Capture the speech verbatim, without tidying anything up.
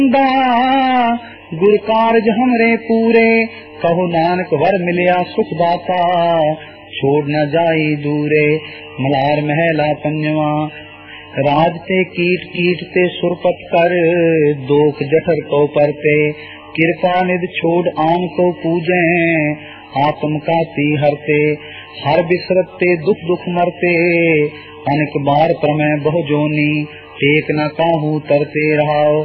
गुर कारज हमरे पूरे, कहो नानक वर मिलिया सुख दाता, छोड़ न जाई दूरे। मलार महला पंजवा। राज ते कीट कीट ते सुरपत कर, दोख जठर को परते, कृपा निध छोड़ आन को पूजे, आत्म का ती हरते। हर बिसरते दुख दुख मरते, अनेक बार प्रमेय बहु जोनी, टेक न काहू तरते रहाओ।